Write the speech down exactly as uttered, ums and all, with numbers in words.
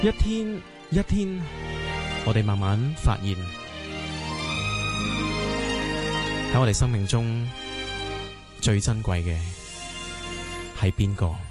一天一天，我哋慢慢發現，喺我哋生命中最珍貴嘅係邊個？